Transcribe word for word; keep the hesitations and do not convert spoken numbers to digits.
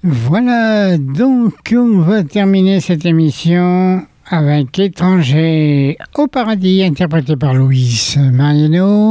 Voilà, donc on va terminer cette émission avec Étranger au paradis, interprété par Louise Mariano.